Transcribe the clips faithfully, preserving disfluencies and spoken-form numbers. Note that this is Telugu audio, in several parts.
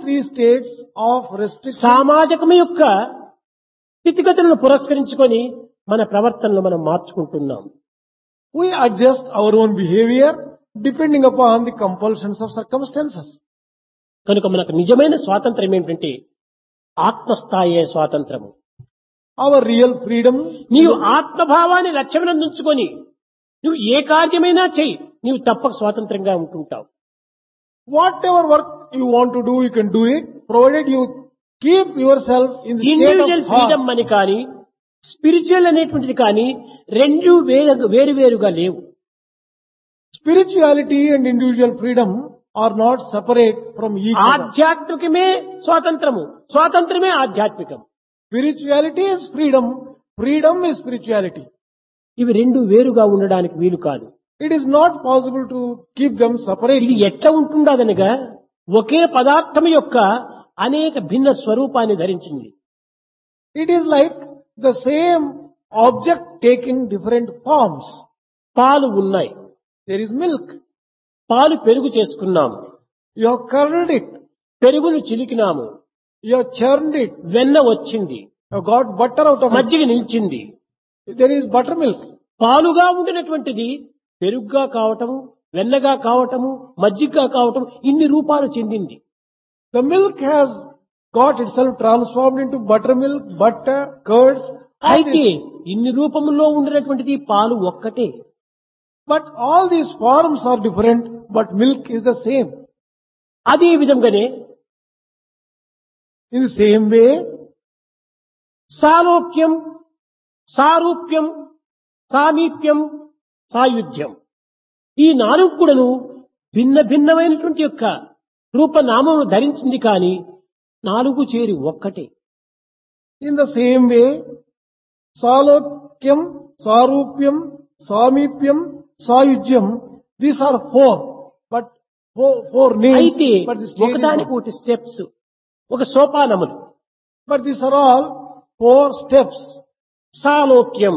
three states of restriction. సామాజికం యొక్క స్థితిగతులను పురస్కరించుకొని మన ప్రవర్తనలు మనం మార్చుకుంటున్నాం. We adjust our own behavior depending upon the compulsions of circumstances. కనుక మనకు నిజమైన స్వాతంత్రం ఏమిటంటే ఆత్మస్థాయే స్వాతంత్రము. Our real freedom, నీవు ఆత్మభావాన్ని లక్ష్యమునందుంచుకొని నువ్వు ఏ కార్యమైనా చెయ్యి, నీవు తప్పక స్వాతంత్రంగా ఉంటుంటావు. whatever work you want to do, you can do it, provided you keep yourself in the state individual of freedom heart. అని కానీ స్పిరిచువల్ అనేటువంటిది కానీ రెండు వేరు వేరు వేరుగా లేవు. Spirituality and individual freedom are not separate from each other. ఆధ్యాత్మికమే స్వాతంత్రము, స్వాతంత్రమే ఆధ్యాత్మికం. Spirituality is freedom, freedom is spirituality. ఇవి రెండు వేరుగా ఉండడానికి వీలు కాదు. It is not possible to keep them ఇది separately. ఎట్లా ఉంటుండదనగా ఒకే పదార్థం యొక్క అనేక భిన్న స్వరూపాన్ని ధరించింది. It is like the same object taking different forms. పాలు ఉన్నాయి, There is milk. పాలు పెరుగు చేసుకున్నాము, You have curdled it. పెరుగును చిలికినాము, You have churned it. వెన్న వచ్చింది, You have got butter out of it. మజ్జిగ నిలిచింది. There is buttermilk. పాలుగా ఉండినటువంటిది పెరుగుగా కావటము, వెన్నగా కావటము, మజ్జిగగా కావటం, ఇన్ని రూపాలు చెందింది. The milk has got itself transformed into buttermilk, butter, curds. all అయితే these- ఇన్ని రూపములో ఉండినటువంటిది పాలు ఒక్కటే. But all these forms are different, but milk is the same. అదే విధంగానే In the same way, సాలోక్యం, సారూప్యం, సామీప్యం, సాయుధ్యం, ఈ నాలుగు కూడాను భిన్న భిన్నమైనటువంటి యొక్క రూపనామమును ధరించింది కానీ నాలుగు చేరి ఒక్కటే. in the same way, Salokyam, Sarupyam, Samipyam, Sayujyam, these are four, but four, four names, అయితే but the stage is ఒకదానికి one. ఒకటి స్టెప్స్, ఒక సోపానములు. But these are all four steps. సాలోక్యం,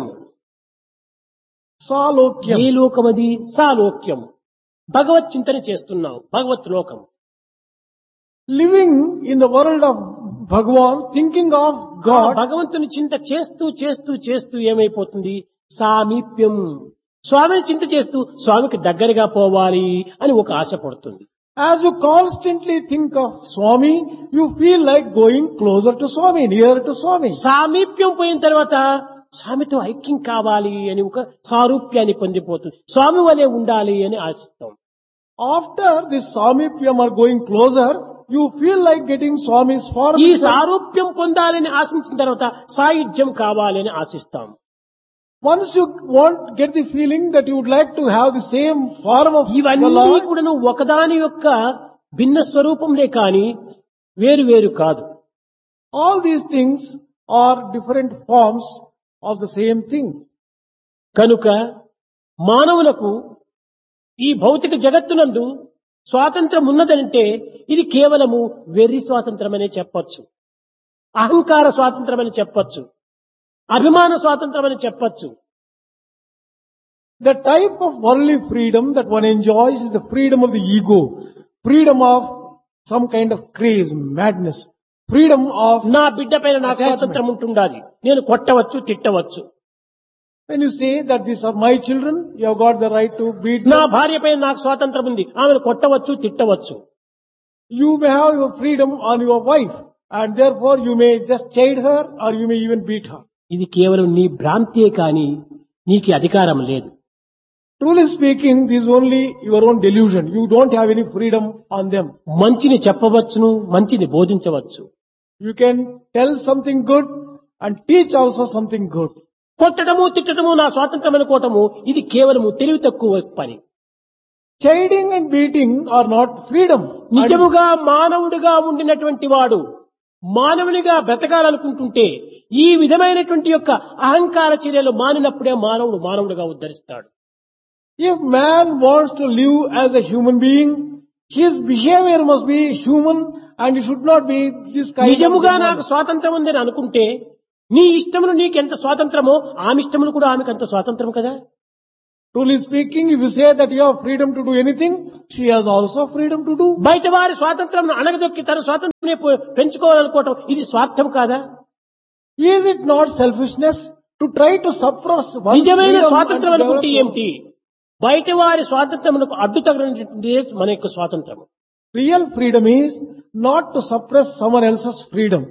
A Salokyam, లోకమది? సాలోక్యం, భగవత్ చింతన చేస్తున్నావు, భగవత్ లోకం. living in the world of Bhagwan, thinking of ఆ God, భగవంతుని చింత చేస్తూ చేస్తూ చేస్తూ ఏమైపోతుంది? సామీప్యం, స్వామిని చింత చేస్తూ స్వామికి దగ్గరగా పోవాలి అని ఒక ఆశ పడుతుంది. as you constantly think of Swami, you feel like going closer to Swami, nearer to Swami. సామీప్యం పోయిన తర్వాత స్వామితో ఐక్యం కావాలి అని ఒక సారూప్యాన్ని పొందిపోతుంది, స్వామి వలె ఉండాలి అని ఆశిస్తాం. After this Samipyam are going closer, you feel like getting Swami's form. ఈ సారూప్యం పొందాలని ఆశించిన తర్వాత సాయుధ్యం కావాలి అని ఆశిస్తాం. Once you want, get the feeling that you would like to have the same form of the ఇవన్నీ Lord, కూడా ఒకదాని యొక్క భిన్న స్వరూపంలే కాని వేరు వేరు కాదు. all these things are different forms of the same thing. కనుక మానవులకు ఈ భౌతిక జగత్తునందు స్వాతంత్రం ఉన్నదంటే ఇది కేవలము వెర్రి స్వాతంత్రం అనే చెప్పొచ్చు, అహంకార స్వాతంత్రం అని చెప్పొచ్చు, అభిమాన స్వాతంత్రం అని చెప్పొచ్చు. The type of worldly freedom that one enjoys is the freedom of the ego, freedom of some kind of craze, madness, freedom of, నా బిడ్డ పైన నాకు స్వాతంత్రం ఉంటుండాలి, నేను కొట్టవచ్చు, తిట్టవచ్చు. when you say that these are my children, you have got the right to beat నా them. భార్య పైన నాకు స్వాతంత్రం ఉంది, ఆమెను కొట్టవచ్చు, తిట్టవచ్చు. You may have your freedom on your wife, and therefore you may just chide her or you may even beat her. ఇది కేవలం నీ భ్రాంతియే కాని నీకు అధికారం లేదు. Truly speaking, this is only your own delusion. You don't have any freedom on them. మంచిని చెప్పవచ్చును, మంచిని బోధించవచ్చు. You can tell something good and teach also something good. కొట్టడము, తిట్టడము నా స్వాతంత్రం అనుకోవటము ఇది కేవలము తెలివి తక్కువ పని. Chiding and beating are not freedom. And నిజముగా మానవుడిగా ఉండినటువంటి వాడు మానవునిగా బ్రతకాలనుకుంటుంటే ఈ విధమైనటువంటి యొక్క అహంకార చర్యలు మానినప్పుడే మానవుడు మానవుడిగా ఉద్ధరిస్తాడు. if man wants to live as a human being, his behavior must be human and it should not be this kind నిజముగా of... నాకు స్వాతంత్రం ఉందని అనుకుంటే నీ ఇష్టమును నీకెంత స్వాతంత్రమో ఆమె ఇష్టమును కూడా ఆమెకు అంత స్వాతంత్రం కదా. Truly speaking, if you say that you have freedom to do anything, she has also freedom to do. బయట వారి స్వాతంత్రం అణగదొక్కి తన స్వాతంత్రం పెంచుకోవాలనుకోవటం ఇది స్వార్థం కాదా? Is it not selfishness to try to suppress one's నిజమైన freedom స్వాతంత్రం and అనుకుంటే develop- ఏమిటి? బయట వారి స్వాతంత్రమునకు అడ్డు తగినటువంటిదే మన యొక్క స్వాతంత్రం. Real freedom is not to suppress someone else's freedom.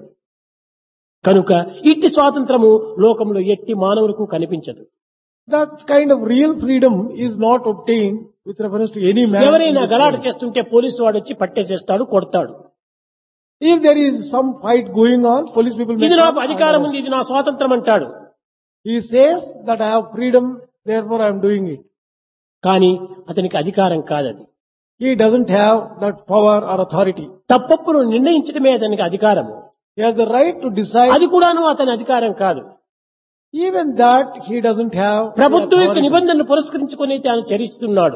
కనుక ఇట్టి స్వాతంత్రము లోకంలో ఎట్టి మానవులకు కనిపించదు. That kind of real freedom is not obtained with reference to any man. in ఎవరైనా this గలాట world. చేస్తుంటే పోలీసు వాడు వచ్చి పట్టేసేస్తాడు, కొడతాడు. If there is some fight going on, police people may ఇది నాకు come and అధికారం arrest. ఉంది, ఇది నా స్వాతంత్రం అంటాడు. He says that I have freedom, therefore I am doing it. కానీ అతనికి అధికారం కాదది. He doesn't have that power or authority. తప్పప్పును నిర్ణయించడమే అతనికి అధికారము. He has the right to decide. అది కూడాను అతని అధికారం కాదు. Even that he doesn't have. the ప్రభుత్వం యొక్క authority. నిబంధనలు పురస్కరించుకొని తాను చరిస్తున్నాడు.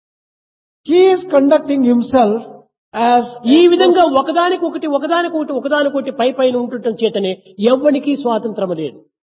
He is conducting himself as ఈ విధంగా ఒకదానికి ఒకటి ఒకదానికి ఒకటి ఒకదానికి ఒకటి పై పైన ఉండటం చేతనే ఎవ్వనికి స్వాతంత్రం లేదు.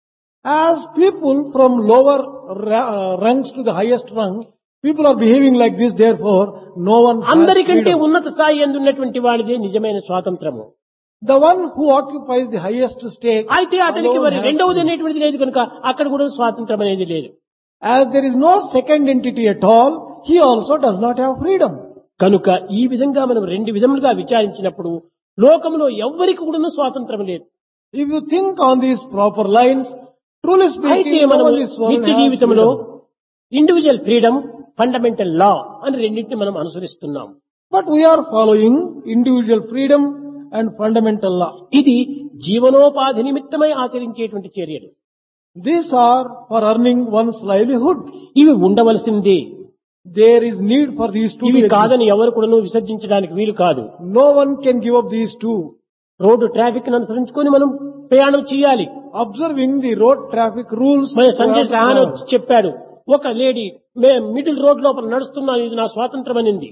as people from lower ra- uh, rungs to the highest rung, people are behaving like this, therefore no one has అందరికంటే freedom. ఉన్నత స్థాయి ఎందున్నటువంటి వాడిదే నిజమైన స్వాతంత్రము. The one who occupies the highest stake అయితే అతనికి alone మరి has రెండవది freedom. అనేటువంటిది లేదు కనుక అక్కడ కూడా స్వాతంత్రం అనేది లేదు. As there is no second entity at all, he also does not have freedom. కనుక ఈ విధంగా మనం రెండు విధములుగా విచారించినప్పుడు లోకంలో ఎవ్వరికి కూడా స్వాతంత్రం లేదు. If you think on these proper lines, truly అయితే speaking, no మనం one in this world నిత్య has జీవితంలో freedom. ఇండివిజువల్ ఫ్రీడమ్, ఫండమెంటల్ లా అని రెండింటిని మనం అనుసరిస్తున్నాం. But we are following individual freedom and fundamental law. ఇది జీవనోపాధి నిమిత్తమై ఆచరించేటువంటి చర్యలు. These are for earning one's livelihood. ఇవి ఉండవలసిందే. There is need for these two. ఇవి to exist. కాదని ఎవరు కూడా విసర్జించడానికి వీలు కాదు. No one can give up these two. Road traffic అనుసరించుకొని మనం ప్రయాణం చేయాలి. Observing the road traffic rules. మన we Sanjay have to Sahan follow. చెప్పాడు, ఒక లేడీ మే మిడిల్ రోడ్ లోపల నడుస్తున్నాను, ఇది నా స్వాతంత్రం అనింది.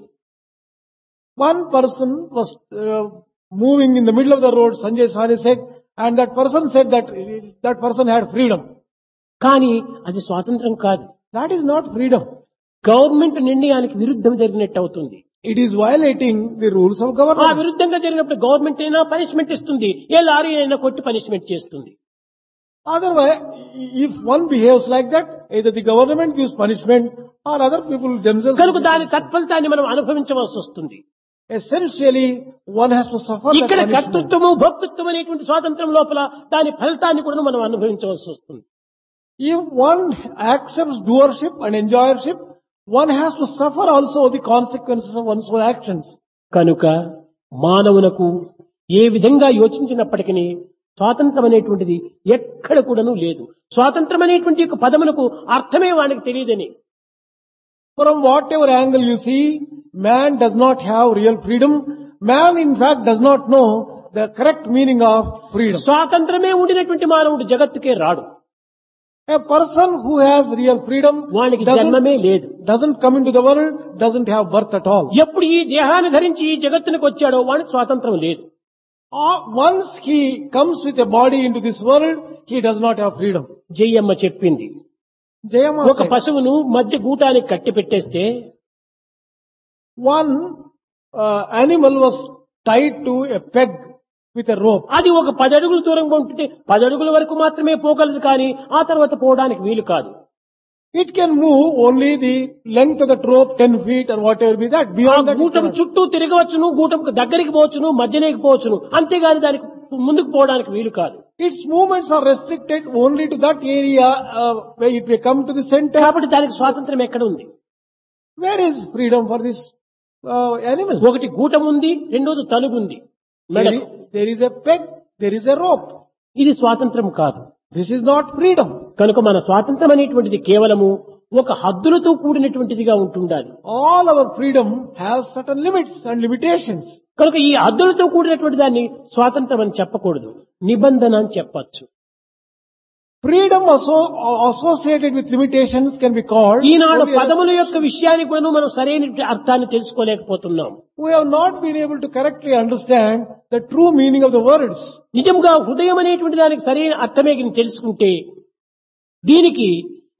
One person was uh, moving in the middle of the road, Sanjay Sahani said, and that person said that uh, that person had freedom. కానీ అది స్వాతంత్రం కాదు. That is not freedom. Government నిర్ణయానికి విరుద్ధం జరిగినట్టు అవుతుంది. It is violating the rules of ఆ government. విరుద్ధంగా జరిగినప్పుడు గవర్నమెంట్ అయినా పనిష్మెంట్ ఇస్తుంది, ఏ లారీ అయినా కొట్టి పనిష్మెంట్ చేస్తుంది. Otherwise, if one behaves like that, either the government gives punishment or other people themselves. కనుక దాని తత్ఫలితాన్ని మనం అనుభవించవలసి వస్తుంది. Essentially, one has to suffer that ఇక్కడ punishment. కర్తృత్వము భోక్తృత్వం అనేటువంటి స్వాతంత్రం లోపల దాని ఫలితాన్ని కూడా మనం అనుభవించవలసి వస్తుంది. If one accepts doership and enjoyership, one has to suffer also the consequences of one's own actions. కనుక మానవునకు ఏ విధంగా యోచించినప్పటికీ స్వాతంత్రం అనేటువంటిది ఎక్కడ కూడాను లేదు. స్వాతంత్రం అనేటువంటి యొక్క పదములకు అర్థమే వానికి తెలియదని. From whatever angle you see, man does not have real freedom. Man in fact does not know the correct meaning of freedom. స్వాతంత్రమే ఉండినటువంటి మానవుడు జగత్తుకే రాడు. A person who has real freedom వానికి doesn't, జన్మమే లేదు. doesn't come into the world, doesn't have birth at all. ఎప్పుడు ఈ దేహాన్ని ధరించి ఈ జగత్తునికి వచ్చాడో వానికి స్వాతంత్రం లేదు. Uh, Once he comes with a body into this world, he does not have freedom. Jayamma చెప్పింది, Jayama ఒక said, పశువును మధ్య గూటానికి కట్టి పెట్టేస్తే one uh, animal was tied to a peg with a rope. అది ఒక పది అడుగుల దూరంగా ఉంటుంటే పది అడుగుల వరకు మాత్రమే పోగలదు, కానీ ఆ తర్వాత పోవడానికి వీలు కాదు. It can move only the length of that rope, ten feet or whatever be that. ఆ Beyond that, it గూటం cannot. చుట్టూ తిరగవచ్చును, గూటం దగ్గరికి పోవచ్చును, మధ్యలోకి పోవచ్చును, అంతేగాని దానికి ముందుకు పోవడానికి వీలు కాదు. Its movements are restricted only to that area uh, where it may come to the center. కాబట్టి దానికి స్వాతంత్రం ఎక్కడ ఉంది? Where is freedom for this uh, animal? ఒకటి గూటం ఉంది, రెండోది తలుగు ఉంది There మెడకు. is, there is a peg, there is a rope. ఇది స్వాతంత్రం కాదు. This is not freedom. కనుక మన స్వాతంత్రం అనేటువంటిది కేవలము ఒక హద్దులతో కూడినటువంటిదిగా ఉంటుండాలి. All our freedom has certain limits and limitations. కనుక ఈ హద్దులతో కూడినటువంటి దాన్ని స్వాతంత్రం అని చెప్పకూడదు, నిబంధన అని చెప్పచ్చు. Freedom asso- associated with limitations can be called. Eenadu only as- పదముల యొక్క విషయాన్ని కూడా మనం సరైన అర్థాన్ని తెలుసుకోలేకపోతున్నాం. We have not been able to correctly understand the true meaning of the words. నిజంగా హృదయం అనేటువంటి దానికి సరైన అర్థమే గిని తెలుసుకుంటే దీనికి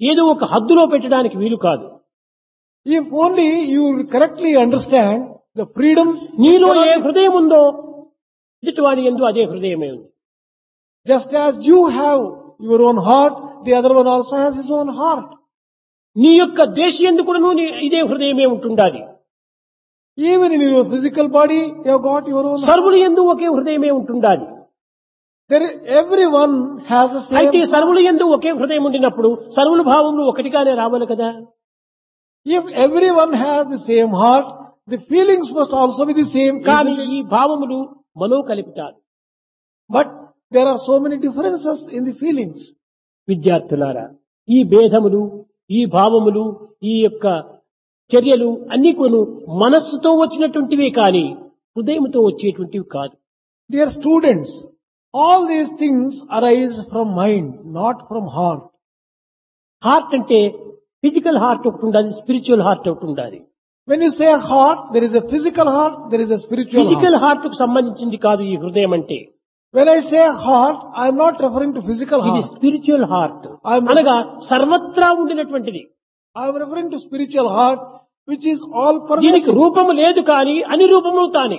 ఏదో ఒక హద్దులో పెట్టడానికి వీలు కాదు. If only you correctly understand the freedom, నీలో ఏ హృదయం ఉందో ఎదుటివాడి యందు అదే హృదయమే ఉంది. just as you have your own heart, the other one also has his own heart. నీ యొక్క దేశ యందు కూడాను నీ ఇదే హృదయమే ఉంటుండాలి. Even in your physical body, you have got your own heart. సర్వుల యందు ఒకే హృదయమే ఉంటుండాలి. There, everyone has the same. అయితే సర్వుల యందు ఒకే హృదయం ఉండినప్పుడు సర్వుల భావములు ఒకటిగానే రావాలి కదా. If everyone has the same heart, the feelings must also be the same. కానీ isn't it? ఈ భావములు మనో కల్పితాలు. But there are so many differences in the feelings. విద్యార్థులారా, ఈ భేదములు, ఈ భావములు, ఈ యొక్క చర్యలు అన్ని కొను మనస్సుతో వచ్చినటువంటివే కానీ హృదయంతో వచ్చేటువంటివి కాదు. Dear students, all these things arise from mind, not from heart. Heart అంటే ఫిజికల్ హార్ట్ ఒకటి ఉండాలి, స్పిరిచువల్ హార్ట్ ఒకటి ఉండాలి. When you say heart, there is a physical heart, there is a spiritual physical heart. Heart కు సంబంధించింది కాదు ఈ హృదయం అంటే. When I say heart, I am not referring to physical ఇది heart. స్పిరిచువల్ హార్ట్ I'm- అనగా సర్వత్రా ఉండినటువంటిది. I am referring to spiritual heart, which is all దీనికి pervasive. రూపము లేదు కానీ అని రూపము తానే.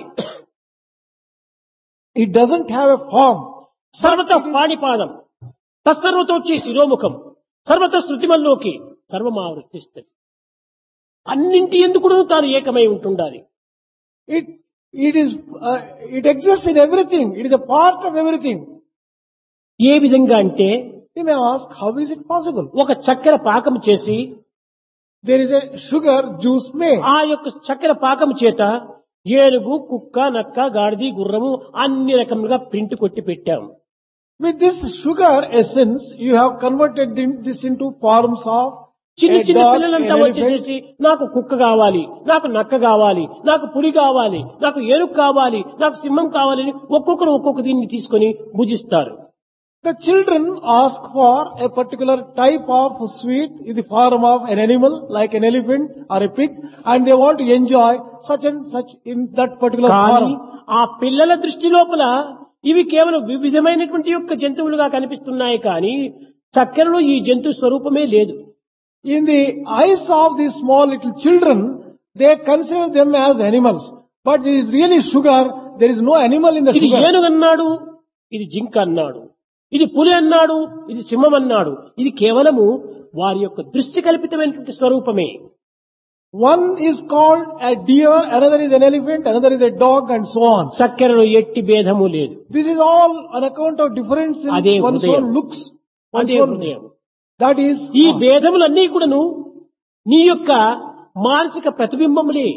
It doesn't have a form. సర్వత పాణిపాదం తత్సర్వతోచ్చి శిరోముఖం సర్వత శృతిమల్లోకి సర్వమావృత్తిస్తుంది. అన్నింటి ఎందుకు తాను ఏకమై ఉంటుండాలి. It it is uh, it exists in everything. It is a part of everything. ఏ విధంగా అంటే You may ask, how is it possible? ఒక చక్కెర పాకం చేసి There is a sugar juice made. ఆ యొక్క చక్కెర పాకం చేత ఏనుగు, కుక్క, నక్క, గాడిది, గుర్రము అన్ని రకములుగా ప్రింట్ కొట్టి పెట్టాము. With this sugar essence, you have converted the- this into forms of చిన్న a చిన్న dog, an పిల్లలంతా elephant. వచ్చేసేసి నాకు కుక్క కావాలి, నాకు నక్క కావాలి, నాకు పులి కావాలి, నాకు ఏనుగు కావాలి, నాకు సింహం కావాలి అని ఒక్కొక్కరు ఒక్కొక్క దీన్ని తీసుకొని భుజిస్తారు. The children ask for a particular type of sweet in the form of an animal, like an elephant or a pig, and they want to enjoy such and such in that particular కానీ form. ఆ పిల్లల దృష్టి లోపల ఇవి కేవలం వివిధమైనటువంటి యొక్క జంతువులుగా కనిపిస్తున్నాయి కానీ చక్కెరలో ఈ జంతు స్వరూపమే లేదు. In the eyes of these small little children, they consider them as animals. But it is really sugar. There is no animal in the ఇది sugar. ఏనుగు అన్నాడు, ఇది జింక అన్నాడు, ఇది పులి అన్నాడు, ఇది సింహం అన్నాడు. ఇది కేవలము వారి యొక్క దృష్టి కల్పితమైనటువంటి స్వరూపమే. One is called a deer, another is an elephant, another is a dog, and so on. చక్కెరలో ఎట్టి భేదము లేదు. This is all on account of difference in అదే one's హృదయం. own looks. One's అదే own, హృదయం. that is ఈ heart. భేదములన్నీ కూడాను నీ యొక్క మానసిక ప్రతిబింబములే.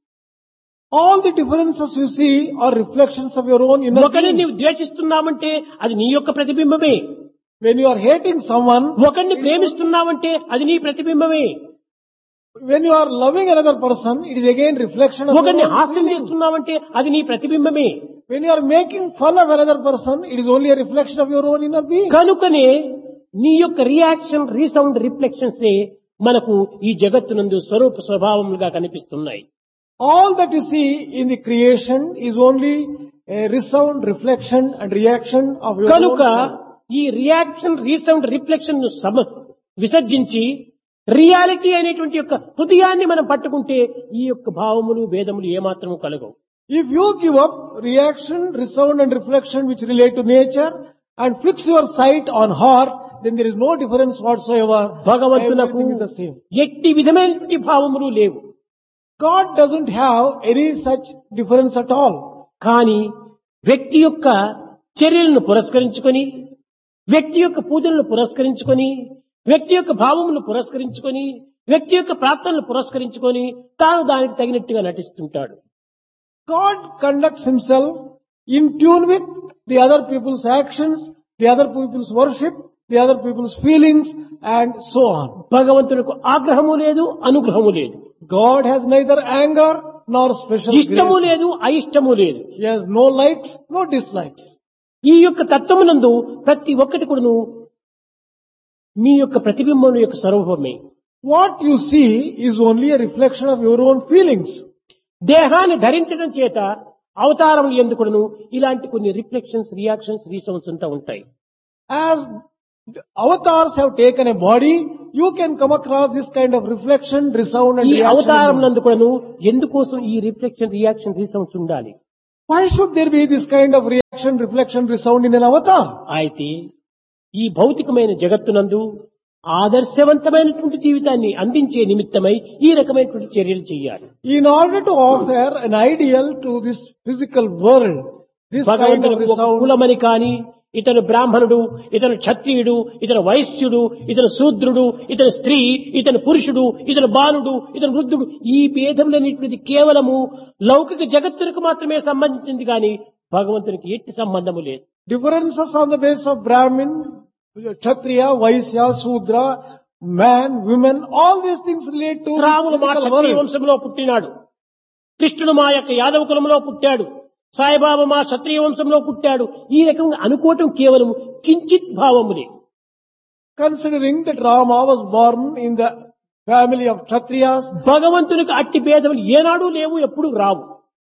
All the differences you see are reflections of your own inner ఒకరిని being. నీవు ద్వేషిస్తున్నావంటే అది నీ యొక్క ప్రతిబింబమే. When you are hating someone, ఒకరిని ప్రేమిస్తున్నావంటే అది నీ ప్రతిబింబమే. when you are loving another person, it is again reflection of your ఒకరిని own హాస్యం feeling. చేస్తున్నావంటే అది నీ ప్రతిబింబమే. When you are making fun of another person, it is only a reflection of your own inner being. కనుకనే నీ యొక్క రియాక్షన్, రీసౌండ్, రిఫ్లెక్షన్స్ మనకు ఈ జగత్తునందు స్వరూప స్వభావములుగా కనిపిస్తున్నాయి. All that you see in the creation is only a resound, reflection and reaction of your own కనుక self. ఈ రియాక్షన్, రీసౌండ్, రిఫ్లెక్షన్ ను సమ విసర్జించి రియాలిటీ అనేటువంటి యొక్క హృదయాన్ని మనం పట్టుకుంటే ఈ యొక్క భావములు భేదములు ఏమాత్రము కలగవు. If you give up reaction, resound and reflection which relate to nature and fix your sight on heart, then there is no difference whatsoever. భగవంతునకు Everything is the same. ఎట్టి విధమైనటువంటి భావములు లేవు. God doesn't have any such difference at all. కానీ వ్యక్తి యొక్క చర్యలను పురస్కరించుకొని, వ్యక్తి యొక్క పూజలను పురస్కరించుకొని, వ్యక్తి యొక్క భావములను పురస్కరించుకొని, వ్యక్తి యొక్క ప్రార్థనలు పురస్కరించుకొని తాను దానికి తగినట్టుగా నటిస్తుంటాడు. God conducts himself in tune with the other people's actions, the other people's worship, the other people's feelings and so on. భగవంతునికి ఆగ్రహము లేదు, అనుగ్రహము లేదు. God has neither anger nor special ఇష్టము grace. లేదు, అయిష్టము లేదు. He has no likes, no dislikes. ఈ యొక్క తత్వమునందు ప్రతి ఒక్కటి కూడాను మీ యొక్క ప్రతిబింబం యొక్క స్వరూపమే. What you see is only a reflection of your own feelings. దేహాన్ని ధరించడం చేత అవతారములు ఎందుకును ఇలాంటి కొన్ని రిఫ్లెక్షన్స్, రియాక్షన్స్, రీసౌండ్స్ అంతా ఉంటాయి. As avatars have taken a body, you can come across this kind of reflection, resound and ఈ అవతారం reaction. నందు కూడాను ఎందుకోసం ఈ రిఫ్లెక్షన్ రియాక్షన్ రిసౌండ్స్ ఉండాలి? Why should there be this kind of reaction, reflection, resound in an avatar? అయితే ఈ భౌతికమైన జగత్తునందు ఆదర్శవంతమైనటువంటి జీవితాన్ని అందించే నిమిత్తమై ఈ రకమైనటువంటి చర్యలు చేయాలి. In order to offer an ideal to this physical world, this kind of భగవంతునికి ఒక resound, కులమని కాని, ఇతను బ్రాహ్మణుడు, ఇతను క్షత్రియుడు, ఇతను వైశ్యుడు, ఇతను శూద్రుడు, ఇతను స్త్రీ, ఇతను పురుషుడు, ఇతను బాలుడు, ఇతను వృద్ధుడు, ఈ భేదములనేటువంటిది కేవలము లౌకిక జగత్తునికి మాత్రమే సంబంధించింది కానీ భగవంతునికి ఎట్టి సంబంధము లేదు. differences on the basis of Brahmin, Kshatriya, Vaishya, Sudra, man, women, all these things relate to this రాముడు మా physical క్షత్రియ world. వంశంలో పుట్టినాడు, కృష్ణుడు మా యొక్క యాదవ కులంలో పుట్టాడు, సాయిబాబా మా క్షత్రియ వంశంలో పుట్టాడు, ఈ రకంగా అనుకోవటం కేవలం కించిత్ భావములే. Considering that Rama was born in the family of Kshatriyas, భగవంతునికి అట్టి భేదములు ఏనాడు లేవు, ఎప్పుడు రావు.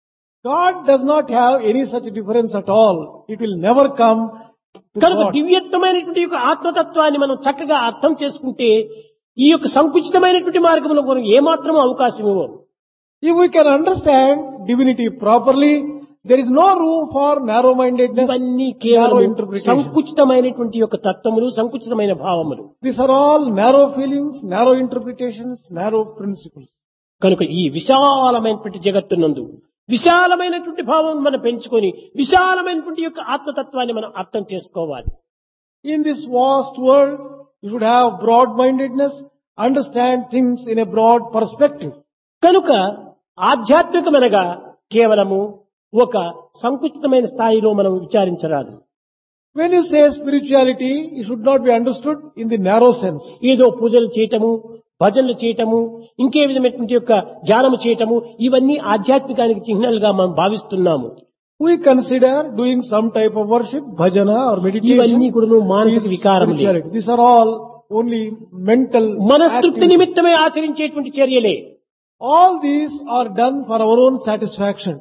God does not have any such difference at all. It will never come to కనుక God. దివ్యత్వమైనటువంటి యొక్క ఆత్మతత్వాన్ని మనం చక్కగా అర్థం చేసుకుంటే ఈ యొక్క సంకుచితమైనటువంటి మార్గంలో మనం ఏమాత్రం అవకాశం ఇవ్వం. If we can understand divinity properly, there is no room for narrow-mindedness, ఇవన్నీ narrow కేవలం interpretations. సంకుచితమైనటువంటి యొక్క తత్వములు, సంకుచితమైన భావములు. These are all narrow feelings, narrow interpretations, narrow principles. కనుక ఈ విశాలమైనటువంటి జగత్తునందు విశాలమైనటువంటి భావం మనం పెంచుకొని విశాలమైనటువంటి యొక్క ఆత్మతత్వాన్ని మనం అర్థం చేసుకోవాలి. In this vast world, you should have broad-mindedness, understand things in a broad perspective. కనుక ఆధ్యాత్మికమనగా కేవలము ఒక సంకుచితమైన స్థాయిలో మనం విచారించరాదు. When you say spirituality, it should not be understood in the narrow sense. ఏదో పూజలు చేయటము, భజనలు చేయటము, ఇంకే విధమైనటువంటి యొక్క ధ్యానము చేయటము, ఇవన్నీ ఆధ్యాత్మికానికి చిహ్నాలుగా మనం భావిస్తున్నాము. We consider doing some type of worship, bhajana or ఇవన్నీ meditation కూడా is మానసిక వికారములే. spirituality. These are all only mental మనస్తృప్తి activities. నిమిత్తమే ఆచరించేటువంటి చర్యలే. All these are done for our own satisfaction.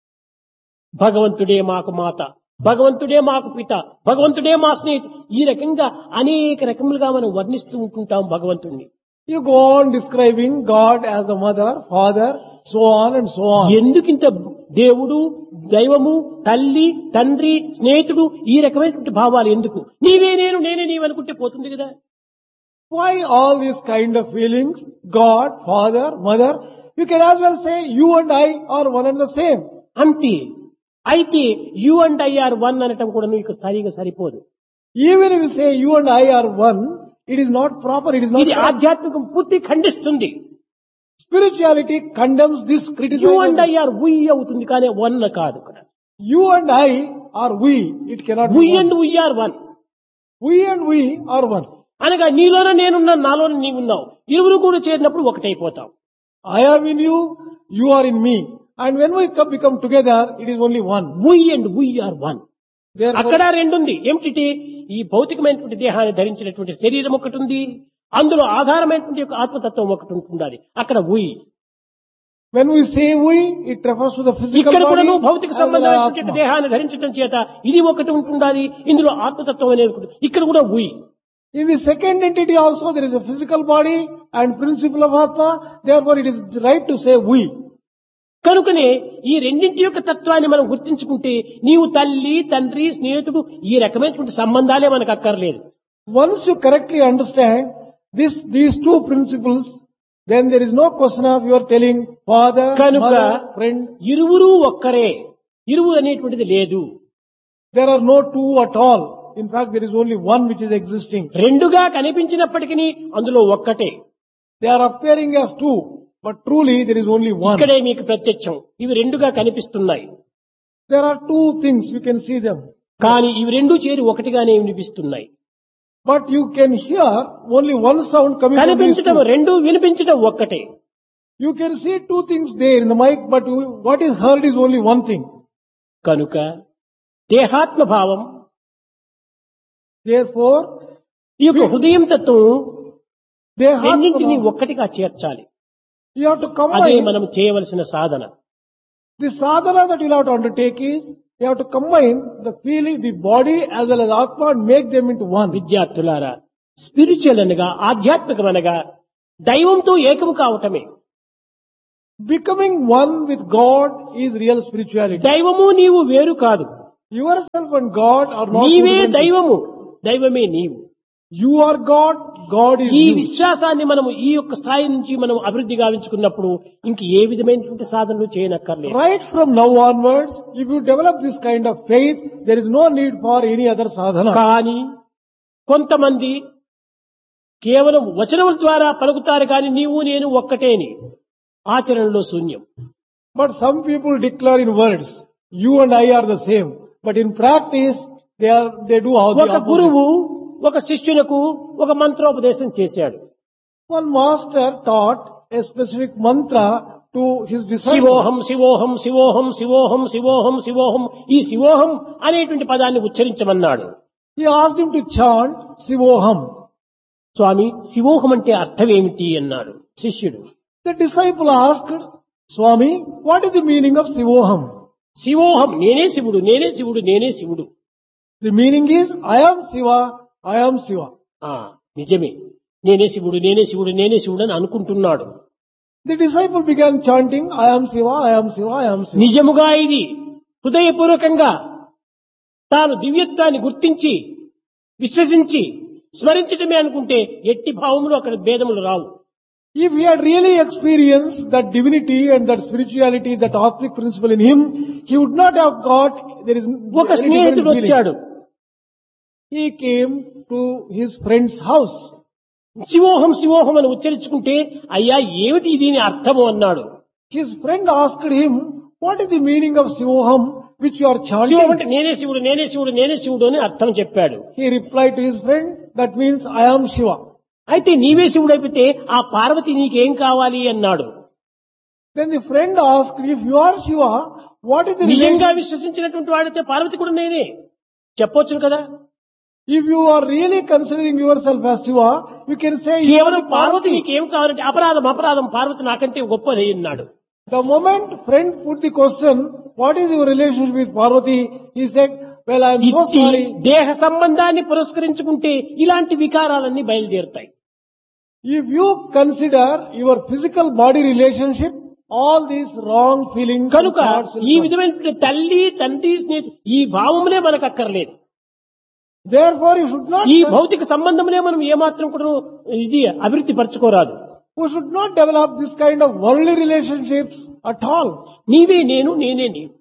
భగవంతుడే మాకు మాత, భగవంతుడే మాకు పిత, భగవంతుడే మా స్నేహితుడు, ఈ రకంగా అనేక రకములుగా మనం వర్ణిస్తూ ఉంటుంటాం భగవంతుణ్ణి. You go on describing God as a mother, father, so on and so on. ఎందుకింత దేవుడు, దైవము, తల్లి, తండ్రి, స్నేహితుడు, ఈ రకమైనటువంటి భావాలు ఎందుకు? నీవే నేను, నేనే నీవు అనుకుంటే పోతుంది కదా. Why all these kind of feelings? God, father, mother. You can as well say you and I are one and the same. అంతే. అయితే you and I are one అనటం కూడా నీకు సరిగా సరిపోదు. Even if you say you and I are one, it is not proper, it is not ఇది correct. ఆధ్యాత్మికం పూర్తి ఖండిస్తుంది. Spirituality condemns this, you criticizes and I this. Are వి అవుతుంది కానీ వన్ కాదు ఇక్కడ. You and I are we, it cannot we be one. And we are one We and we are one. అనగా నీలోన నేనున్నాను, నాలోన నీవున్నావు, ఇరువురు కూడా చేరినప్పుడు ఒకటైపోతాం. I am in you, you are in me. And when we come, become together, it is only one. We and we are one. Therefore, అక్కడ రెండుంది. ఏమిటి? ఈ భౌతికమైనటువంటి దేహాన్ని ధరించినటువంటి శరీరం ఒకటి ఉంది, అందులో ఆధారమైనటువంటి యొక్క ఆత్మతత్వం ఒకటి ఉంటుండాలి. అక్కడ వి. when we say we, it refers to the physical ఇక్కడ కూడా body నువ్వు భౌతిక as well as సంబంధమైనటువంటి యొక్క Atma. దేహాన్ని ధరించడం చేత ఇది ఒకటి ఉంటుండాలి, ఇందులో ఆత్మతత్వం అనేది ఒకటి. ఇక్కడ కూడా వి. In the second entity also, there is a physical body and principle of Atma. Therefore, it is right to say we. కనుకనే ఈ రెండింటి యొక్క తత్వాన్ని మనం గుర్తించుకుంటే నీవు తల్లి, తండ్రి, స్నేహితుడు, ఈ రకమైనటువంటి సంబంధాలే మనకు అక్కర్లేదు. Once you correctly understand this, these two principles, then there is no question of you are telling father, కనుక mother, friend. ఇరువురు ఒక్కరే, ఇరువురు అనేటువంటిది లేదు. There are no two at all. In fact, there is only one which is existing. రెండుగా కనిపించినప్పటికీ అందులో ఒక్కటే. They are appearing as two, but truly there is only one. ఇక్కడే మీకు ప్రత్యక్షం. ఇవి రెండుగా కనిపిస్తున్నాయి, There are two things, you can see them. కానీ ఇవి రెండు చేరి ఒకటిగానే వినిపిస్తున్నాయి. But you can hear only one sound coming from these కనిపించడం two. రెండు, వినిపించడం ఒక్కటే. You can see two things there in the mic, but what is heard is only one thing. కనుక దేహాత్మ భావం, Therefore, ఈ యొక్క హృదయం తత్వం they have రెండింటినీ to, ఒక్కటిగా చేర్చాలి. you have to అదే combine. మనం చేయవలసిన సాధన. The sadhana that you will have to undertake is You have to combine the feeling, the body as well as Atma and make them into one. విద్యార్థులారా, స్పిరిచువల్ అనగా ఆధ్యాత్మికం అనగా దైవంతో ఏకము కావటమే. Becoming one with God is real spirituality. దైవము నీవు వేరు కాదు. Yourself and God are not నీవే two different దైవము, దైవమే నీవు. things. You are God, God is ఈ you. విశ్వాసాన్ని మనము ఈ యొక్క స్థాయి నుంచి మనం అభివృద్ధి గావించుకున్నప్పుడు ఇంక ఏ విధమైనటువంటి సాధనలు చేయనక్కర్లేదు. Right from now onwards, if you develop this kind of faith, there is no need for any other sadhana. కానీ కొంతమంది కేవలం వచనముల ద్వారా పలుకుతారు కానీ నీవు నేను ఒక్కటేని ఆచరణలో శూన్యం. But some people declare in words, you and I are the same. But in practice, they are they do how the ఒక opposite. గురువు ఒక శిష్యులకు ఒక మంత్రోపదేశం చేశాడు. One master taught a specific mantra to his disciple. శివోహం శివోహం శివోహం శివోహం శివోహం శివోహం ఈ శివోహం అనేటువంటి పదాన్ని ఉచ్చరించమన్నాడు. He asked him to chant Sivoham. స్వామి శివోహం అంటే అర్థం ఏమిటి అన్నాడు శిష్యుడు. The disciple asked, Swami, what is the meaning of Sivoham? శివోహం నేనే శివుడు నేనే శివుడు నేనే శివుడు. The meaning is, I am Siva, I am Siva. ఆ నిజమే, నేనే శివుడు నేనే శివుడు నేనే శివుడు అని అనుకుంటున్నాడు. The disciple began chanting, I am Siva, I am Siva, I am Siva. నిజముగా ఇది హృదయపూర్వకంగా తాను దివ్యత్వాన్ని గుర్తించి విశ్వసించి స్మరించటమే అనుకుంటే ఎట్టి భావములు అక్కడ భేదములు రావు. If he had really experienced that divinity and that spirituality, that Atmic principle in him, he would not have got, there is ఒక any స్నేహితుడు different వచ్చాడు. feeling. He came to his friend's house. శివోహం శివోహం అని ఉచ్చరించుకుంటే అయ్యా ఏమిటి దీని అర్థము అన్నాడు. His friend asked him, what is the meaning of Sivoham which you are Shivam chanting? అంటే నేనే శివుడు నేనే శివుడు నేనే శివుడు అని అర్థం చెప్పాడు. He replied to his friend, that means I am Shiva. అయితే నీవే శివుడు అయిపోతే ఆ పార్వతి నీకేం కావాలి అన్నాడు. Then the friend asked, if you are Shiva, what is the నిజంగా relation? విశ్వసించినటువంటి వాడితే పార్వతి కూడా నేనే చెప్పొచ్చును కదా. If you are really considering yourself as Shiva, you can say you are కేవలం the పార్వతి Parvati. నీకేం కావాలంటే అపరాధం అపరాధం పార్వతి నాకంటే గొప్పది అన్నాడు. The moment friend put the question, what is your relationship with Parvati? He said, well, I am so ఇట్టి sorry. దేహ సంబంధాన్ని పురస్కరించుకుంటే ఇలాంటి వికారాలన్నీ బయలుదేరుతాయి. If you consider your physical body relationship, all these wrong feelings and కనుక thoughts will ఈ come. విధమైన తల్లి తండ్రి స్నేహి ఈ భావమునే మనకు అక్కర్లేదు. Therefore, you should not, ఈ భౌతిక సంబంధమునే మనం ఏమాత్రం కూడా ఇది అభివృద్ధి పరచుకోరాదు. we should not develop this kind of worldly relationships at all. నీవే నేను నేనే నీవు.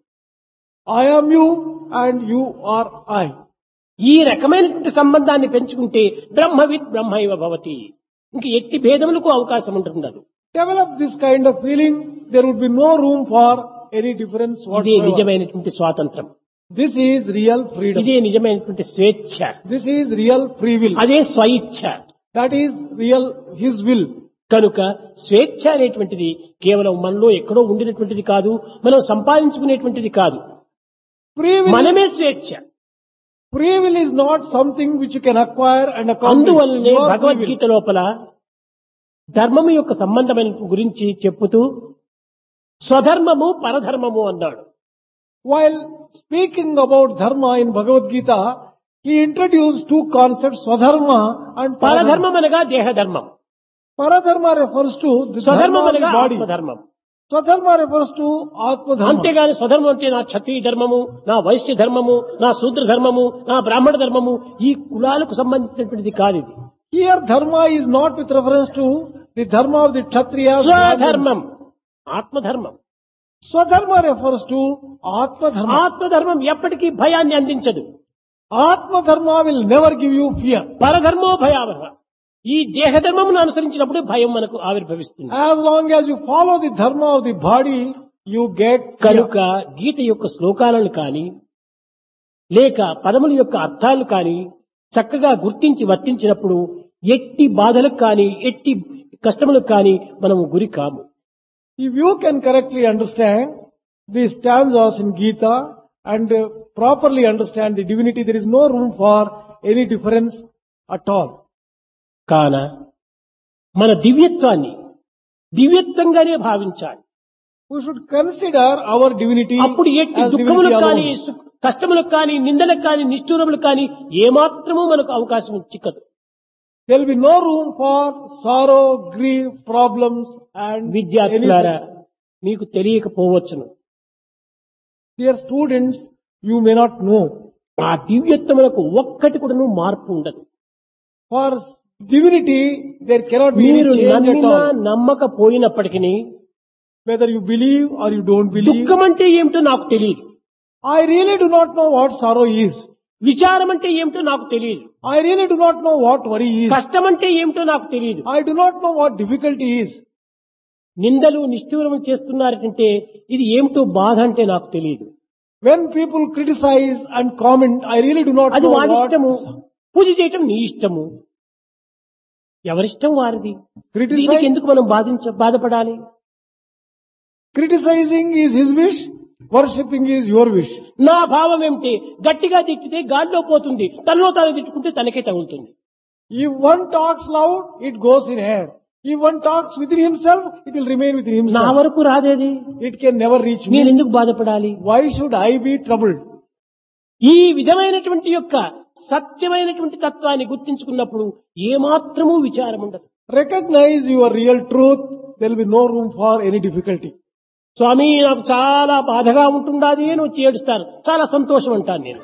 I am you and you are I. ఈ రకమైనటువంటి సంబంధాన్ని పెంచుకుంటే బ్రహ్మవిత్ బ్రహ్మైవ భవతి. ఇంక ఎట్టి భేదములకు అవకాశం ఉంటుండదు. Develop this kind of feeling, there would be no room for any difference ఇదే whatsoever. నిజమైనటువంటి స్వాతంత్రం. This is real freedom. ఇదే నిజమైనటువంటి స్వేచ్ఛ. This is real free will. అదే స్వయిచ్ఛ. That is real His will. కనుక స్వేచ్ఛ అనేటువంటిది కేవలం మనలో ఎక్కడో ఉండినటువంటిది కాదు, మనం సంపాదించుకునేటువంటిది కాదు. Free will, మనమే స్వేచ్ఛ. free will is not something which you can acquire and accomplish. అందువల్లనే You are free will. Bhagavad Gita లోపల ధర్మము యొక్క సంబంధమైన గురించి చెప్పుతూ స్వధర్మము పరధర్మము అన్నాడు. While speaking about dharma in Bhagavad Gita, he introduced two concepts, Swadharma and Paradharma. పరధర్మం అనగా దేహధర్మం, Paradharma refers to the dharma స్వధర్మం of the అనగా body. ఆత్మధర్మం. Swadharma refers to Atma Dharma. అంతేగాని స్వధర్మం అంటే నా క్షత్రియ ధర్మము, నా వైశ్య ధర్మము, నా శూద్ర ధర్మము, నా బ్రాహ్మణ ధర్మము, ఈ కులాలకు సంబంధించినటువంటిది కాదు ఇది. Here dharma is not with reference to the dharma of the Kshatriyas. స్వధర్మం ఆత్మధర్మం. Swadharma refers to Atma Dharma. ఆత్మధర్మం ఎప్పటికీ భయాన్ని అందించదు. Atma Dharma will never give you fear. పరధర్మో భయావహ. ఈ దేహధర్మమును అనుసరించినప్పుడు భయం మనకు ఆవిర్భవిస్తుంది. As long as you follow the dharma of the body, you get fear. కనుక గీత యొక్క శ్లోకాలను కాని లేక పదముల యొక్క అర్థాలు కాని చక్కగా గుర్తించి వర్తించినప్పుడు ఎట్టి బాధలకు కాని ఎట్టి కష్టములకు కాని మనము గురి కాము. If you can correctly understand the stanzas in Gita and uh, properly understand the divinity, there is no room for any difference at all. కాన మన దివ్యత్వాన్ని దివ్యత్వంగానే భావించాలి. We should consider our divinity అప్పుడు ఎట్టి as దుఃఖములకు divinity కానీ alone. సు- కష్టములకు కానీ నిందలకు కానీ నిష్ఠూరములకు కానీ ఏమాత్రమూ మనకు అవకాశం చిక్కదు. There will be no room for sorrow, grief, problems and any విద్యార్థులారా such. మీకు తెలియకపోవచ్చును, Dear students, you may not know. ఆ దివ్యత్వములకు ఒక్కటి కూడాను మార్పు ఉండదు. For divinity, there cannot be any మీరు change at నమ్మినా all. నమ్మకపోయినప్పటికీ Whether you believe or you don't believe. దుఃఖం అంటే ఏమిటో నాకు తెలియదు, I really do not know what sorrow is. విచారం అంటే ఏమిటో నాకు తెలియదు, I really do not know what worry is. కష్టం అంటే ఏమిటో నాకు తెలియదు. I do not know what difficulty is. నిందలు నిష్ఠూరములు చేస్తున్నారంటే ఇది ఏమిటో బాధ అంటే నాకు తెలియదు. When people criticize and comment, I really do not అది know వారి ఇష్టము, what. పూజ చేయటం నీ ఇష్టము, ఎవరిష్టం వారిది. Criticize- దీనికి ఎందుకు మనం బాధించ బాధపడాలి? Criticizing is his wish, worshipping is your wish. నా భావం ఏమిటి? గట్టిగా తిట్టితే గాల్లో పోతుంది, తనలో తాను తిట్టుకుంటే తనకే తగులుతుంది. If one talks loud, it goes in air. If one talks within himself, it will remain within నా himself. వరకు రాదేది, It can never reach నేను me. ఎందుకు బాధపడాలి? Why should I be troubled? ఈ విధమైనటువంటి యొక్క సత్యమైనటువంటి తత్వాన్ని గుర్తించుకున్నప్పుడు ఏమాత్రమూ విచారం ఉండదు. Recognize your real truth. There will be no room for any difficulty. స్వామి నాకు చాలా బాధగా ఉంటుండాది అని వచ్చి ఏడుస్తారు, చాలా సంతోషం అంటాను నేను.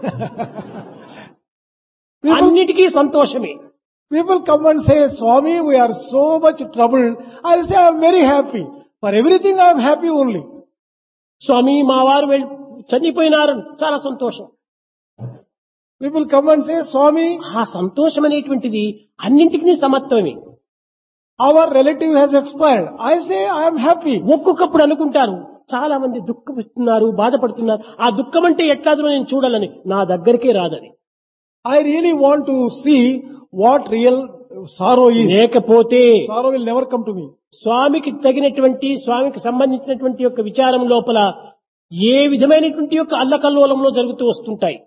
People, అన్నిటికీ సంతోషమే. people come and say, Swami, we are so much troubled. I say, I am very happy. For everything I am happy only. స్వామి మా వారు వెళ్ళి చనిపోయినారు, చాలా సంతోషం. People come and say, Swami, ఆ సంతోషం అనేటువంటిది అన్నింటికీ సమత్వమే. our relative has expired. I say, I am happy. ఒక్కొక్కప్పుడు అనుకుంటారు చాలా మంది దుఃఖిస్తున్నారు, బాధపడుతున్నారు, ఆ దుఃఖం అంటే ఎట్లాదో నేను చూడాలని, నా దగ్గరికే రాదని. I really want to see what real sorrow is. లేకపోతే Sorrow will never come to me. స్వామికి తగినటువంటి స్వామికి సంబంధించినటువంటి యొక్క విచారం లోపల ఏ విధమైనటువంటి యొక్క అల్లకల్లోలంలో జరుగుతూ వస్తుంటాయి.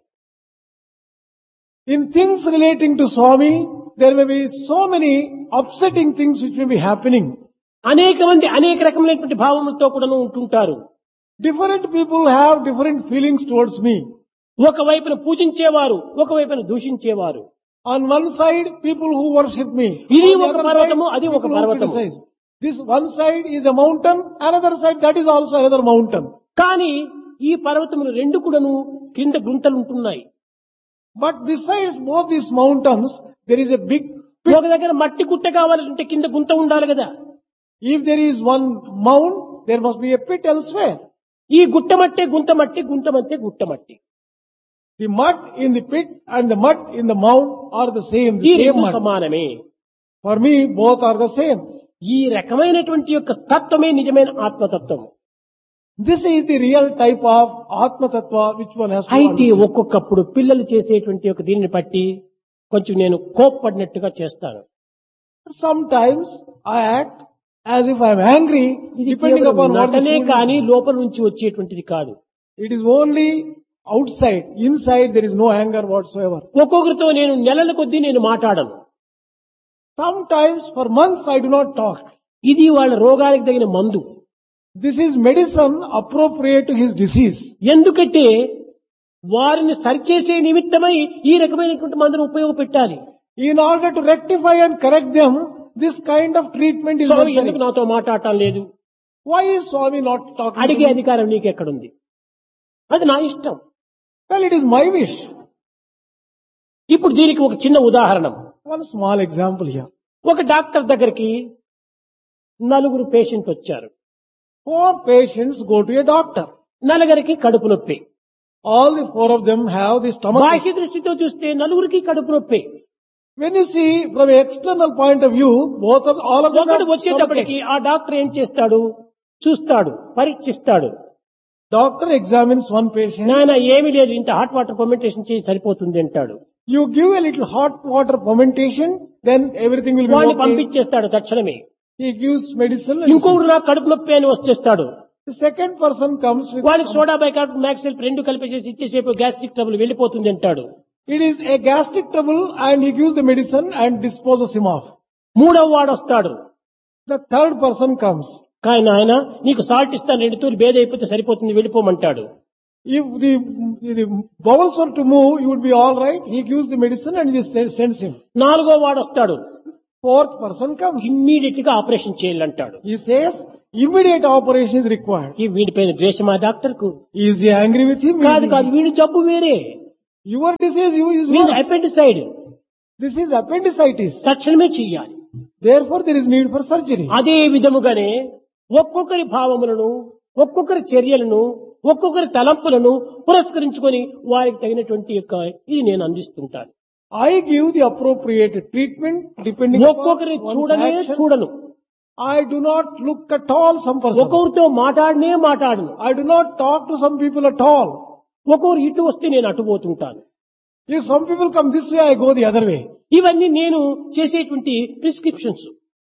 In things relating to Swami, there may be so many upsetting things which may be happening. అనేక మంది అనేక రకమైనటువంటి భావములతో కూడాను ఉంటుంటారు. Different people have different feelings towards me. ఒకవైపున పూజించేవారు, ఒకవైపున దూషించేవారు. On one side, people who worship me. ఇది On the ఒక other పర్వతము, side, అది ఒక people who పర్వతము. criticize. This one side is a mountain, another side that is also another mountain. కానీ ఈ పర్వతములు రెండు కూడాను కింద గుంటలు ఉంటున్నాయి. But besides both these mountains, there is a big pit. ఒక దగ్గర మట్టి గుట్ట కావాలంటే కింద గుంత ఉండాలి కదా. If there is one mound, there must be a pit elsewhere. ఈ గుట్ట మట్టే గుంత మట్టి, గుంట మట్టే గుట్ట మట్టి. The mud in the pit and the mud in the mound are the same, ఈ the same రెండు mud. సమానమే. For me, both are the same. ఈ రకమైనటువంటి యొక్క తత్వమే నిజమైన ఆత్మతత్వం. This is the real type of Atma Tattva which one has to అయితే understand. ఒక్కొక్కప్పుడు పిల్లలు చేసేటువంటి ఒక దీనిని బట్టి కొంచెం నేను కోప్పడినట్టుగా చేస్తాను. Sometimes I act as if I am angry, ఇది depending కేవలం upon what the నటనే student- కానీ లోపల నుంచి వచ్చేటువంటిది కాదు. It is only outside. Inside there is no anger whatsoever. ఒక్కొక్కరితో నేను నెలల కొద్దీ నేను మాట్లాడను. Sometimes for months I do not talk. ఇది వాళ్ళ రోగానికి తగిన మందు. This is medicine appropriate to his disease. ఎందుకంటే వారిని సరిచేసే నిమిత్తమై ఈ రకమైనటువంటి మందును ఉపయోగపెట్టాలి. In order to rectify and correct them, this kind of treatment is స్వామి ఎందుకు necessary. నాతో మాట్లాడటం లేదు? Why is Swami not talking to అడిగే me? అధికారం నీకెక్కడుంది? అది నా ఇష్టం. Well, it is my wish. ఇప్పుడు దీనికి ఒక చిన్న ఉదాహరణ. One small example here. ఒక డాక్టర్ దగ్గరికి నలుగురు పేషెంట్ వచ్చారు. Four patients go to a doctor. నలుగురికి కడుపు నొప్పి. All the four of them have the stomach. బాహ్య దృష్టితో చూస్తే నలుగురికి కడుపు నొప్పి. When you see from an external point of view, both of all of them ఒకడు have వచ్చేటప్పటికి stomachache. ఆ డాక్టర్ ఏం చేస్తాడు? చూస్తాడు, పరీక్షిస్తాడు. Doctor examines one patient. నాయన ఏమీ లేదు, ఇంత హాట్ వాటర్ ఫర్మెంటేషన్ చేసి సరిపోతుంది అంటాడు. You give a little hot water fermentation, then everything will be వాడిని okay. పంపించేస్తాడు తక్షణమే. He gives medicine. and ఇంకొకడు నాకు కడుపు నొప్పి అని వచ్చేస్తాడు. the second person comes with వాడికి సోడా బైకార్బోనేట్ మ్యాక్సిల్ రెండు కలిపేసి ఇచ్చేసేపు గ్యాస్ట్రిక్ ట్రబుల్ వెళ్ళిపోతుంది అంటాడు. it is a gastric trouble and he gives the medicine and disposes him off. మూడవ వాడు వస్తాడు. The third person comes. కానీ ఆయన నీకు సాల్ట్ ఇస్తాను, రెండు తూర్లు బేద అయిపోతే సరిపోతుంది వెళ్ళిపోమంటాడు. If the, the bowels were to move, you would be all right. He gives the medicine and just send- sends him. నాలుగో వాడు వస్తాడు, Fourth person comes. ఇమ్మీడియట్ గా operation చేయాలంటాడు. He says immediate operation is required. ఈ వీడిపైన ద్వేషమా డాక్టర్ కు? Is he angry with him? కాదు Is కాదు, వీడి జబ్బు వేరే, he- Your disease you is వీడి worse. అపెండిసైడ్, This is appendicitis. తక్షణమే చెయ్యాలి. Therefore there is need for surgery. అదే విధముగానే ఒక్కొక్కరి భావములను, ఒక్కొక్కరి చర్యలను, ఒక్కొక్కరి తలంపులను పురస్కరించుకొని వారికి తగినటువంటి యొక్క ఇది నేను అందిస్తుంటాను. I give the appropriate treatment depending ఒక్కొక్కరి upon one's చూడనే actions. చూడను, I do not look at all some person. ఒక్కొక్కరితో మాట్లాడనే మాట్లాడను, I do not talk to some people at all. ఒక్కొక్కరు ఇటు వస్తే నేను అటు పోతుంటాను. If some people come this way, I go the other way. ఇవన్నీ నేను చేసేటువంటి ప్రిస్క్రిప్షన్స్,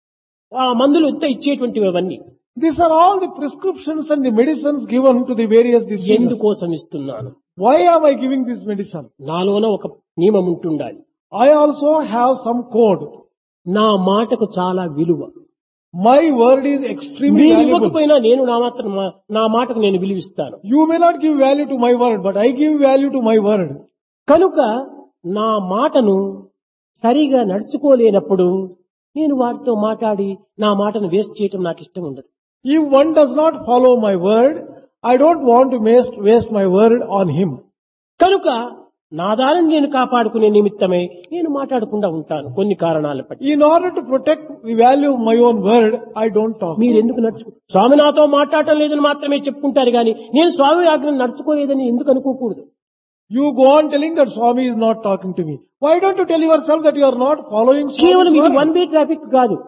ఆ మందులు ఇంత ఇచ్చేటువంటివి అవన్నీ These are all the prescriptions and the medicines given to the various diseases. ఎందుకోసం ఇస్తున్నాను? Why am I giving this medicine? నాలోన ఒక నియమం ఉంటుండాలి. I also have some code. నా మాటకు చాలా విలువ. My word is extremely మీరు valuable. ఇవ్వకపోయినా నేను నా మాత్రం నా మాటకు నేను విలువిస్తాను. You may not give value to my word, but I give value to my word. కనుక నా మాటను సరిగా నడుచుకోలేనప్పుడు నేను వారితో మాట్లాడి నా మాటను వేస్ట్ చేయటం నాకు ఇష్టం ఉండదు. If one does not follow my word, I don't want to waste, waste my word on him. కనుక నా దానిని నేను కాపాడుకునే నిమిత్తమే నేను మాట్లాడకుండా ఉంటాను కొన్ని కారణాల బట్టి. In order to protect the value of my own word, I don't talk. మీరు ఎందుకు నడుచుకో స్వామి నాతో మాట్లాడటం లేదని మాత్రమే చెప్పుకుంటారు కానీ నేను స్వామి ఆజ్ఞను నడుచుకోలేదని ఎందుకు అనుకోకూడదు? You go on telling that Swami is not talking to me. Why don't you tell yourself that you are not following కేవలం Swami's ఇది word? వన్ వే ట్రాఫిక్ కాదు.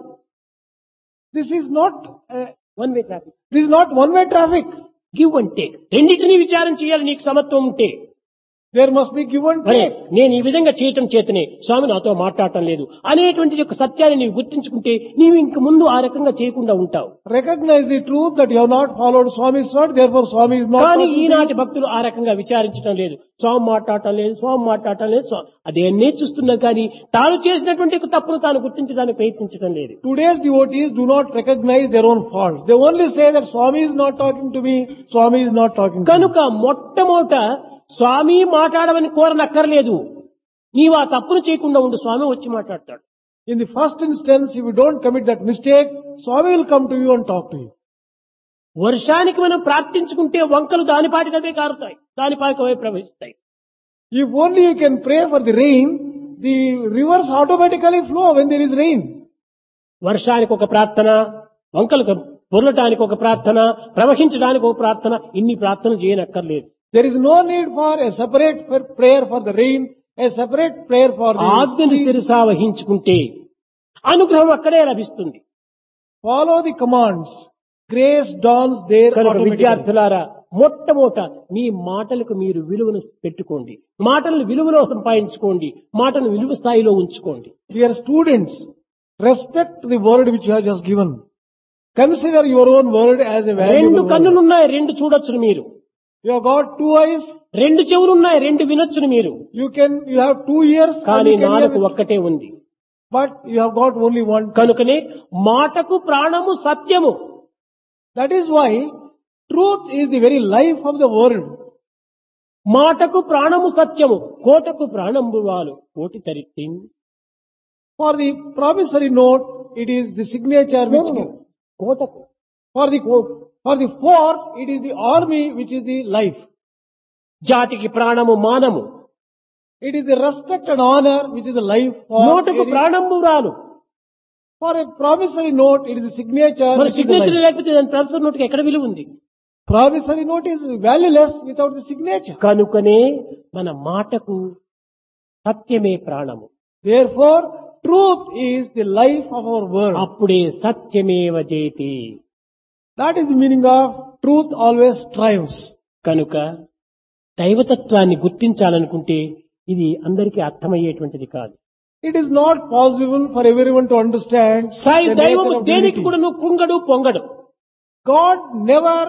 This is not, uh, one way traffic, this is not one-way traffic. Give and take, రెండింటినీ విచారం చేయాలి. నీకు సమత్వం ఉంటే There must be give and అరే take. నేను ఈ విధంగా చేయటం చేతనే స్వామి నాతో మాట్లాడటం లేదు అనేటువంటి యొక్క సత్యాన్ని నీవు గుర్తించుకుంటే నీవు ఇంక ముందు ఆ రకంగా చేయకుండా ఉంటావు. Recognize the truth that you have not followed Swami's word, therefore Swami is not కానీ talking to ఈనాటి you. భక్తులు ఆ రకంగా విచారించడం లేదు. స్వామి మాట్లాడటం లేదు, స్వామి మాట్లాడటం లేదు, స్వామి అదేనే చూస్తున్నారు కానీ తాను చేసినటువంటి తప్పును తాను గుర్తించడానికి ప్రయత్నించడం లేదు. Today's devotees do not recognize their own faults. They only say that Swami is not talking to me, Swami is not talking to me. కనుక మొట్టమొదట స్వామి మాట్లాడమని కోరనక్కర్లేదు. నీవు ఆ తప్పును చేయకుండా ఉండు, స్వామి వచ్చి మాట్లాడతాడు. In the first instance, if you don't commit that mistake, Swami will come to you and talk to you. వర్షానికి మనం ప్రార్థించుకుంటే వంకలు దానిపాటికవే కారుతాయి, దానిపాటికవే ప్రవహిస్తాయి. If only you can pray for the rain, the rivers automatically flow when there is rain. వర్షానికి ఒక ప్రార్థన, వంకలు పొరలటానికి ఒక ప్రార్థన, ప్రవహించడానికి ఒక ప్రార్థన, ఇన్ని ప్రార్థనలు చేయనక్కర్లేదు. There is no need for a separate prayer for the rain, a separate prayer for the ఆజ్ఞను street. శిరసా వహించుకుంటే అనుగ్రహం అక్కడే లభిస్తుంది. Follow the commands. Grace dawns there కనుక automatically. విద్యార్థులారా, మొట్టమొదట మీ మాటలకు మీరు విలువను పెట్టుకోండి, మాటలను విలువలో సంపాదించుకోండి, మాటను విలువ స్థాయిలో ఉంచుకోండి. Dear students, respect the word which you have just given. Consider your own word as a రెండు valuable word. కన్నులున్నాయి, రెండు చూడొచ్చును మీరు. You have got two eyes, రెండు చెవులున్నాయి, రెండు వినొచ్చును మీరు. you can, you have two ears, and కానీ you can hear నాలుగు with- ఒక్కటే ఉంది. but you have got only one. కనుకనే మాటకు ప్రాణము సత్యము. That is why truth is the very life of the word. మాటకు ప్రాణము సత్యము, కోటకు ప్రాణంబు వాలు కోటి తరిత్తి. For the promissory note, it is the signature which gives. కోటకు For the, for the fort, it is the army which is the life. జాతికి ప్రాణము మానము, It is the respect and honor which is the life for. నోటకు ప్రాణంబు రాలు. For a promissory note, it is the signature మరి which is the signature life. లేకపోతే దాని ప్రొఫెసర్ నోటుకి ఎక్కడ విలువ ఉంది? Promissory note is valueless without the signature. కనుకనే మన మాటకు సత్యమే ప్రాణము. Therefore, truth is the life of our word. అప్పుడే సత్యమేవ జయతి. That is the meaning of truth always triumphs. కనుక దైవతత్వాన్ని గుర్తించాలనుకుంటే ఇది అందరికీ అర్థమయ్యేటువంటిది కాదు. It is not possible for everyone to understand Sai the దైవము nature of దేనికి divinity. కూడా కుంగడు పొంగడు. God never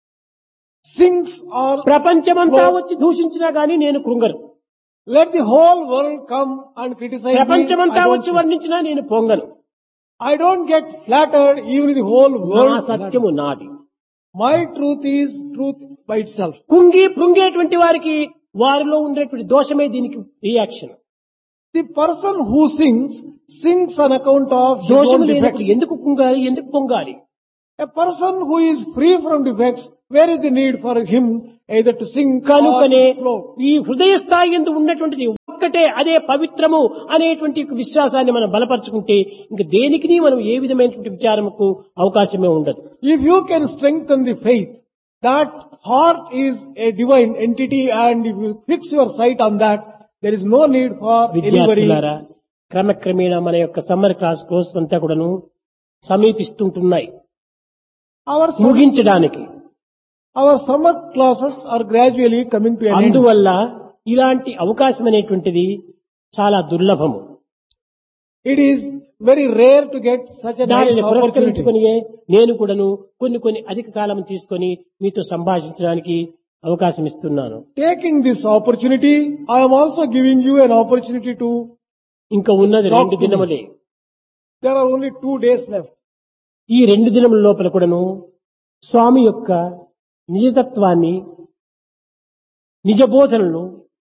sings or ప్రపంచమంతా Lord. వచ్చి దూషించినా గానీ నేను కృంగను. let the whole world come and criticize me. ప్రపంచమంతా I don't వచ్చి sing. వర్ణించినా నేను పొంగను. I don't get flattered even if the whole నా world. సత్యము నాది. My truth is truth by itself. కుంగి పృంగేటువంటి వారికి వారిలో ఉండేటువంటి దోషమే దీనికి reaction. The person who sings, sings on account of his దోషము own లేనప్పుడు defects. ఎందుకు కుంగాలి, ఎందుకు పొంగాలి? A person who is free from defects, where is the need for him either to sing or కనుకనే to flow? ఈ హృదయ స్థాయి ఎందు ఉన్నటువంటిది ఒక్కటే అదే పవిత్రము అనేటువంటి విశ్వాసాన్ని మనం బలపరుచుకుంటే ఇంక దేనికి మనం ఏ విధమైనటువంటి విచారముకు అవకాశమే ఉండదు. If you can strengthen the faith, that heart is a divine entity, and if you fix your sight on that, there is no need for anybody. విద్యార్థులారా, క్రమక్రమేణా మన యొక్క సమ్మర్ క్లాస్ కోర్స్ అంతా కూడాను సమీపిస్తుంటున్నాయి Our sum- ముగించడానికి. our summer classes are gradually coming to an end. అందువల్ల ఇలాంటి అవకాశం అనేటువంటిది చాలా దుర్లభము. It is very rare to get such a nice దానిని opportunity. పురస్కరించుకొని నేను కూడాను కొన్ని కొన్ని అధిక కాలం తీసుకొని మీతో సంభాషించడానికి అవకాశం ఇస్తున్నాను. Taking this opportunity, I am also giving you an opportunity to, ఇంకా ఉన్నది Talk రెండు to me. దినములే. there are only two days left. ఈ రెండు దినముల లోపల కూడాను స్వామి యొక్క నిజతత్వాన్ని, నిజ బోధనను,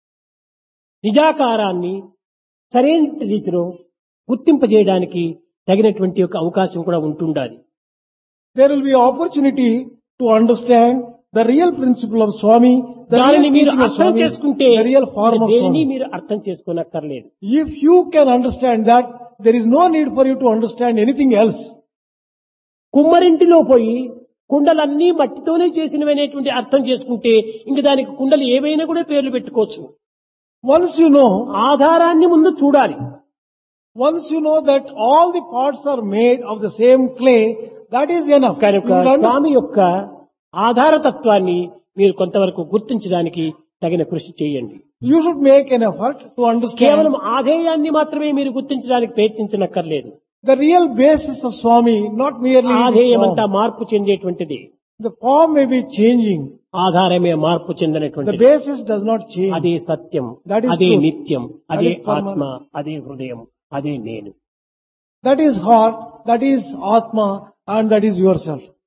నిజాకారాన్ని సరైన రీతిలో గుర్తింపజేయడానికి తగినటువంటి ఒక అవకాశం కూడా ఉంటుండాలి. There will be opportunity to understand the real principle of Swami, the real దానిని మీరు teaching of అర్థం Swami, చేసుకుంటే the real form of దేనిని Swami. మీరు అర్థం చేసుకోనక్కర్లేదు. If you can understand that, there is no need for you to understand anything else. కుమ్మరింటిలో పోయి కుండలన్నీ మట్టితోనే చేసినవనేటువంటి అర్థం చేసుకుంటే ఇంక దానికి కుండలు ఏవైనా కూడా పేర్లు పెట్టుకోవచ్చు. Once you know, ఆధారాన్ని ముందు చూడాలి. once you know that all the parts are made of the same clay, that is enough. You కనుక will understand- స్వామి యొక్క ఆధారతత్వాన్ని మీరు కొంతవరకు గుర్తించడానికి తగిన కృషి చేయండి. You should make an effort to understand కేవలం ఆధేయాన్ని మాత్రమే మీరు గుర్తించడానికి ప్రయత్నించనక్కర్లేదు. the real basis of Swami, not merely the ఆధేయం అంతా form. మార్పు చెందేటువంటిది, The form may be changing, ఆధారమే మార్పు the చెందినటువంటిది. basis does not change. అదే సత్యం, That is అదే truth. నిత్యం, That అదే is permanent. ఆత్మ, అదే హృదయం, అదే నేను. That is heart, that is Atma, and that is yourself.